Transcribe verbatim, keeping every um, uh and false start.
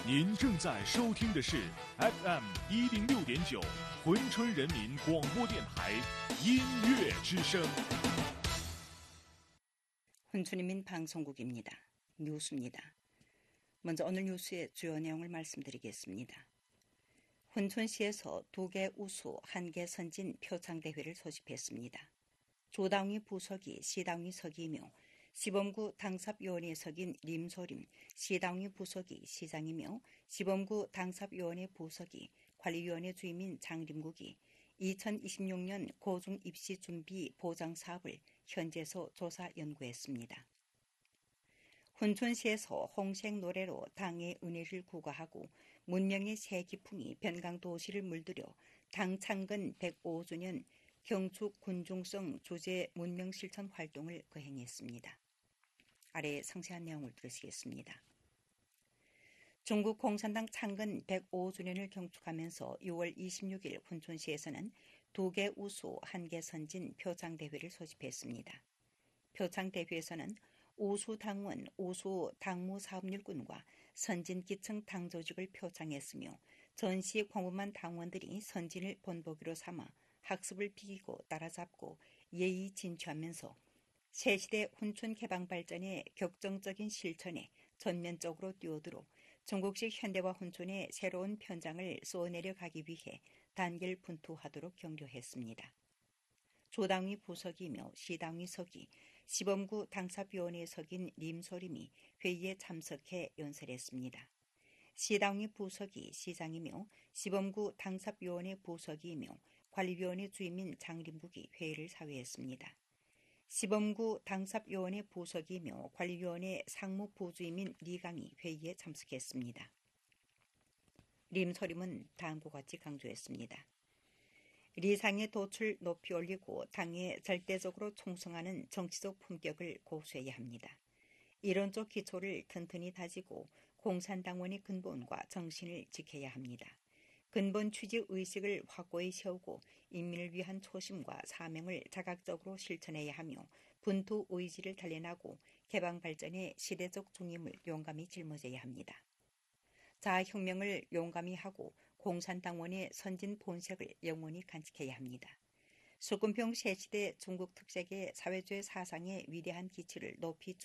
您正在收听的是 F M 一零六点九珲春人民广播电台音乐之声。 珲春人민 방송국입니다. 뉴스입니다. 먼저 오늘 뉴스의 주요 내용을 말씀드리겠습니다.珲春시에서 두 개 우수, 한 개 선진 표창대회를 소집했습니다. 조당위 부서기, 시당위 서기이며 시범구 당삽위원회 석인 림소림, 시당위 부서기 시장이며 시범구 당삽위원회 부서기, 관리위원회 주임인 장림국이 이천이십육 년 고중 입시 준비 보장 사업을 현재서 조사 연구했습니다.珲春시에서 홍색 노래로 당의 은혜를 구가하고 문명의 새 기풍이 변강 도시를 물들여 당 창건 백오 주년 경축 군중성 주제 문명 실천 활동을 거행했습니다. 아래 상세한 내용을 들으시겠습니다. 중국 공산당 창건 백오 주년을 경축하면서 유월 이십육일珲春시에서는 두 개 우수, 한 개 선진 표창대회를 소집했습니다. 표창대회에서는 우수 당원, 우수 당무사업률군과 선진 기층 당조직을 표창했으며 전시 공부만 당원들이 선진을 본보기로 삼아 학습을 비기고 따라잡고 예의 진취하면서 새시대珲春개방 발전의 격정적인 실천에 전면적으로 뛰어들어 중국식 현대화珲春의 새로운 편장을 쏘내려 가기 위해 단결 분투하도록 격려했습니다. 조당위 부서기이며 시당위 서기, 시범구 당삽위원회 석인 림소림이 회의에 참석해 연설했습니다. 시당위 부서기 시장이며 시범구 당삽위원회 부서기이며 관리위원회 주임인 장림국이 회의를 사회했습니다. 시범구 당삽위원회 부서기이며 관리위원회 상무부주임인 리강이 회의에 참석했습니다. 림소림은 다음과 같이 강조했습니다. 리상의 도출 높이 올리고 당에 절대적으로 충성하는 정치적 품격을 고수해야 합니다. 이론적 기초를 튼튼히 다지고 공산당원의 근본과 정신을 지켜야 합니다. 근본 취지 의식을 확고히 세우고 인민을 위한 초심과 사명을 자각적으로 실천해야 하며 분투 의지를 단련하고 개방 발전의 시대적 중임을 용감히 짊어져야 합니다. 자아혁명을 용감히 하고 공산당원의 선진 본색을 영원히 간직해야 합니다. 수군평 새시대 중국 특색의 사회주의 사상의 위대한 기치를 높이